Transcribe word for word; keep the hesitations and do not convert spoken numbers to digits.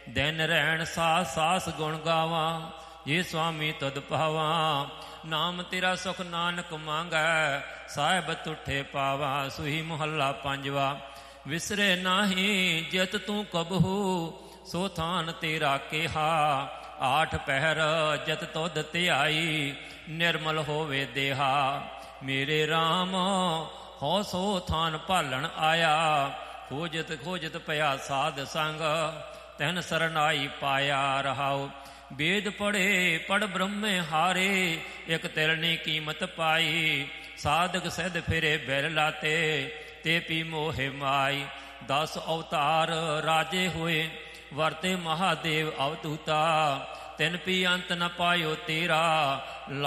ਦਿਨ ਰਹਿਣ ਸਾਸ ਸਾਸ ਗੁਣ ਗਾਵਾਂ, ਜੇ ਸੁਆਮੀ ਤੁਧ ਪਾਵਾਂ। ਨਾਮ ਤੇਰਾ ਸੁਖ ਨਾਨਕ ਮੰਗੈ, ਸਾਹਿਬ ਤੁਠੇ ਪਾਵਾਂ। ਸੁਹੀ ਮੁਹੱਲਾ ਪੰਜਵਾ। ਵਿਸਰੇ ਨਾਹੀਂ ਜਿਤ ਤੂੰ ਕਬਹੂ, ਸੋ ਥਾਨ ਤੇਰਾ ਕਿਹਾ। ਆਠ ਪਹਿਰ ਜਤ ਤੁਧ ਧਿਆਈ, ਨਿਰਮਲ ਹੋਵੇ ਦੇਹਾ। ਮੇਰੇ ਰਾਮ ਹੋ ਸੋ ਥਾਨ ਭਾਲਣ ਆਇਆ, ਖੋਜਤ ਖੋਜਤ ਪਿਆ ਸਾਧ ਸੰਗ, ਤੈਨ ਸਰਨਾਈ ਪਾਇਆ ਰਹਾਉ। ਵੇਦ ਪੜ੍ਹੇ ਪੜ੍ਹ ਬ੍ਰਹਮੇ ਹਾਰੇ, ਇਕ ਤਿਲਨੀ ਕੀਮਤ ਪਾਈ। ਸਾਧਕ ਸਿੱਧ ਫਿਰੇ ਬਿਰ ਲਾਤੇ, ਤੇ ਪੀ ਮੋਹਿ ਮਾਈ। ਦਸ ਅਵਤਾਰ ਰਾਜੇ ਹੋਏ, ਵਰਤੇ ਮਹਾਦੇਵ ਅਵਧੂਤਾ। ਤਿਨ ਪੀ ਅੰਤ ਨ ਪਾਇਓ ਤੇਰਾ,